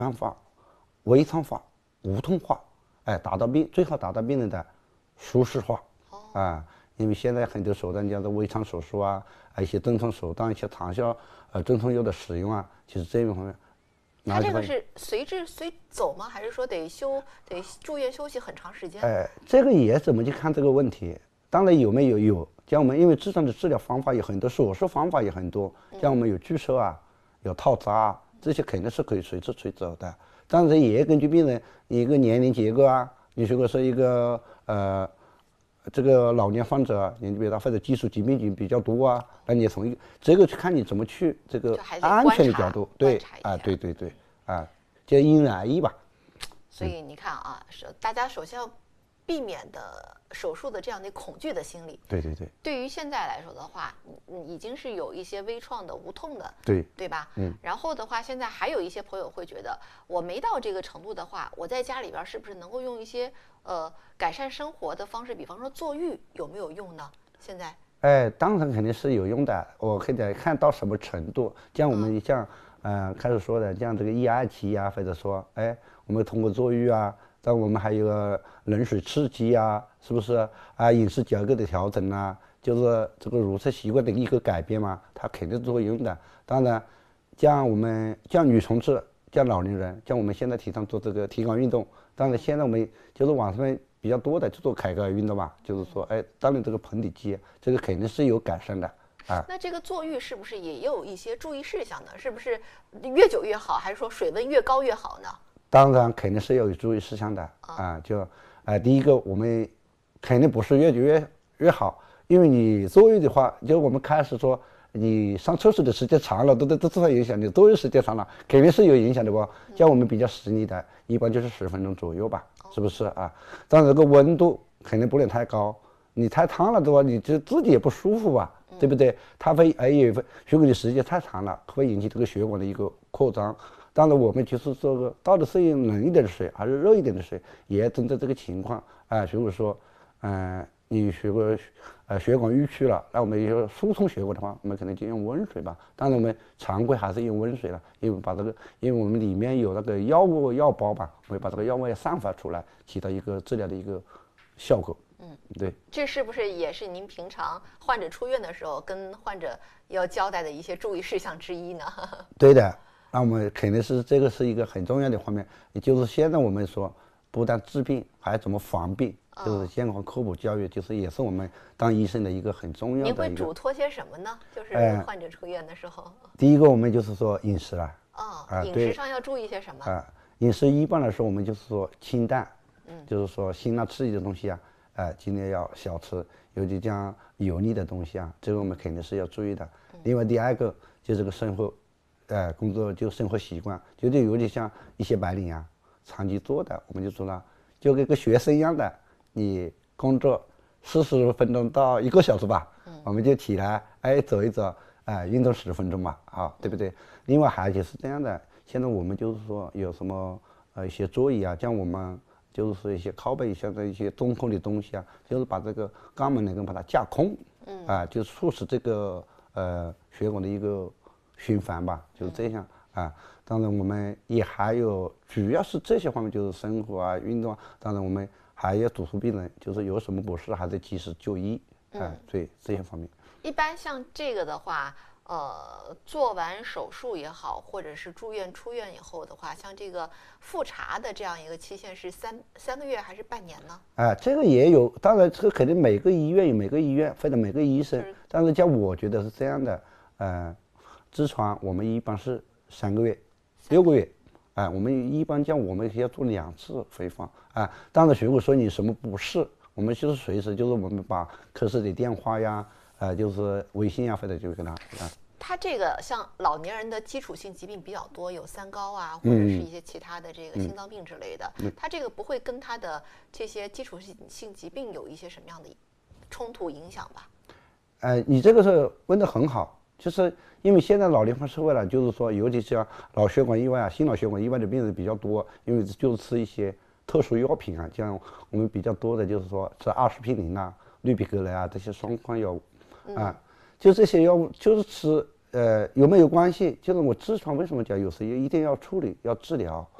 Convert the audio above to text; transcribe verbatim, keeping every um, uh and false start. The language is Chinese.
方法、微创法、无痛化，哎，达到病最好达到病人的舒适化。啊，因为现在很多手段叫做微创手术啊，啊一些镇痛手段、一些长效呃镇痛药的使用啊，其实这一方面。 他这个是随治随走吗？还是说得休得住院休息很长时间？ 哎，这个也怎么去看这个问题？当然有没有有，像我们因为智障的治疗方法有很多，手术方法也很多，像我们有注射啊，有套扎啊，这些肯定是可以随治随走的。但是也根据病人一个年龄结构啊，你如果是一个呃这个老年患者年纪比较大或者基础疾病比比较多啊，那你从一个这个去看你怎么去这个安全的角度，对啊，对对对啊，就因人而异吧。 所以你看啊，是大家首先要避免的手术的这样的恐惧的心理。 对对对。 对于现在来说的话，嗯，已经是有一些微创的无痛的， 对对吧？ 嗯。 然后的话，现在还有一些朋友会觉得，我没到这个程度的话，我在家里边是不是能够用一些呃改善生活的方式，比方说坐浴有没有用呢？现在？ 哎，当然肯定是有用的。我可以看到什么程度，像我们像嗯、呃、开始说的，像这个一二期啊，或者说哎，我们通过坐浴啊。但我们还有冷水刺激啊，是不是啊？饮食结构的调整啊，就是这个如厕习惯的一个改变嘛，它肯定是会用的。当然，像我们像女同志、像老年人，像我们现在提倡做这个体感运动，当然现在我们就是网上面比较多的就做凯格尔运动嘛，就是说，哎，当然这个盆底肌这个肯定是有改善的啊。 那这个坐浴是不是也有一些注意事项呢？是不是越久越好，还是说水温越高越好呢？ 当然肯定是要有注意事项的啊，就呃第一个我们肯定不是越久越越好，因为你坐浴的话，就我们开始说你上厕所的时间长了，都都都受到影响，你坐浴时间长了肯定是有影响的不？像我们比较实力的，一般就是十分钟左右吧，是不是啊？但这个温度肯定不能太高，你太烫了的话，你就自己也不舒服吧，对不对？它会哎有血管的时间太长了，会引起这个血管的一个扩张。当然，我们就是这个到底是用冷一点的水还是热一点的水，也针对这个情况啊。如果说，嗯、呃，你血管呃血管淤曲了，那我们要疏通血管的话，我们可能就用温水吧。当然，我们常规还是用温水了，因为把这个，因为我们里面有那个药物药包吧，我们把这个药物也散发出来，起到一个治疗的一个效果。 嗯， 对。 这是不是也是您平常患者出院的时候跟患者要交代的一些注意事项之一呢？ 对的。那我们肯定是这个是一个很重要的方面，也就是现在我们说，不但治病，还怎么防病，就是健康科普教育，就是也是我们当医生的一个很重要的一个。 您会嘱托些什么呢？就是患者出院的时候。 呃、第一个，我们就是说饮食了。 哦，啊、饮食上要注意些什么？ 啊、呃，饮食一般来说，我们就是说清淡，嗯，就是说辛辣刺激的东西啊，哎、呃，尽量要少吃，尤其像油腻的东西啊，这个我们肯定是要注意的。嗯、另外，第二个就是这个生活。呃，工作就生活习惯，就就有点像一些白领啊，长期做的，我们就说了，就跟个学生一样的，你工作四十分钟到一个小时吧，嗯、我们就起来，哎，走一走，哎、呃，运动十分钟吧，啊，对不对？另外还就是这样的，现在我们就是说有什么呃一些座椅啊，像我们就是说一些靠背，像这一些中空的东西啊，就是把这个肛门能够把它架空，嗯，啊、呃，就促使这个呃血管的一个。循环吧，就是这样啊。当然，我们也还有，主要是这些方面，就是生活啊、运动啊。当然，我们还要督促病人，就是有什么不适，还得及时就医。啊，对这些方面。 一般像这个的话，呃，做完手术也好，或者是住院出院以后的话，像这个复查的这样一个期限是三三个月还是半年呢？ 啊，这个也有，当然这个肯定每个医院有每个医院或者每个医生，是但是像我觉得是这样的，呃。痔疮我们一般是三个月、六个月，哎、呃，我们一般叫我们要做两次回访，啊、呃，当然如果说你什么不适，我们就是随时就是我们把科室的电话呀，呃，就是微信呀，或者就跟他啊。 他这个像老年人的基础性疾病比较多，有三高啊，或者是一些其他的这个心脏病之类的，嗯、他这个不会跟他的这些基础性疾病有一些什么样的冲突影响吧？ 呃，你这个是问得很好。就是因为现在老龄化社会了，就是说，尤其像脑血管意外啊、心脑血管意外的病人比较多，因为就是吃一些特殊药品啊，像我们比较多的就是说吃阿司匹林啊、氯吡格雷啊这些双抗药物啊，就这些药物就是吃呃有没有关系？就是我痔疮为什么讲有时候一定要处理要治疗？